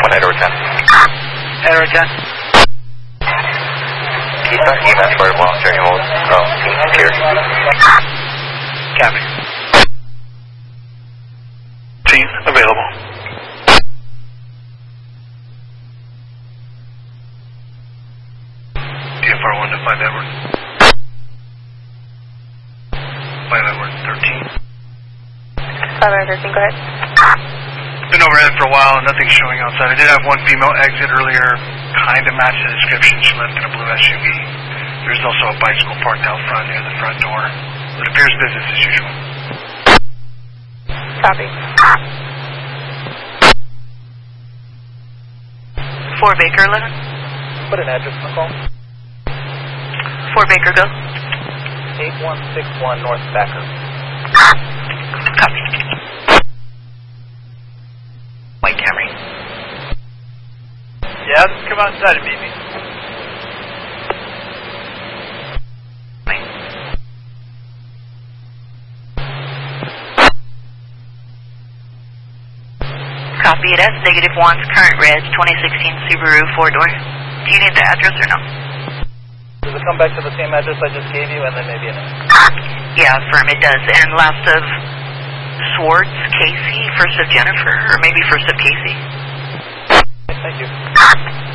1 Edward 10. Edward 10. EMS for while steering hold. Clear. Copy. Team available. TFR 1 to 5 Edward. 5 Edward 13. 5 Edward 13, go ahead. Been overhead for a while and nothing's showing outside. I did have one female exit earlier, kind of matched the description. She left in a blue SUV. There's also a bicycle parked out front near the front door. It appears business as usual. Copy. 4 Baker 11. Put an address on the call. 4 Baker, go. 8161 North Backer. Copy. White Camry. Yeah, just come outside and meet me. Copy it as -1's current reg 2016 Subaru 4-door. Do you need the address or no? Does it come back to the same address I just gave you and then maybe an Yeah, affirm it does. And last of Swartz, Casey, first of Jennifer, or maybe first of Casey. Thank you.